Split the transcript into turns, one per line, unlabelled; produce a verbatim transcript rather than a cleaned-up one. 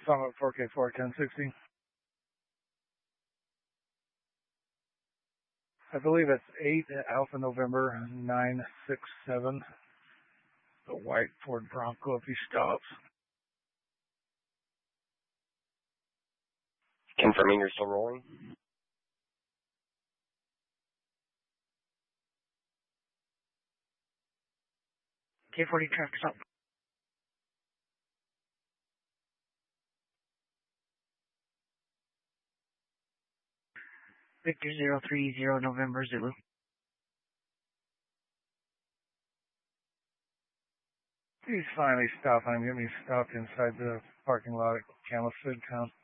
Summit four K four ten sixty. I believe it's eight Alpha November nine six seven. The white Ford Bronco if he stops.
Confirming you're still rolling.
K forty traffic stop. Victor zero three zero November Zulu.
He's finally stopped. I'm getting me stopped inside the parking lot at Camel's Food Town.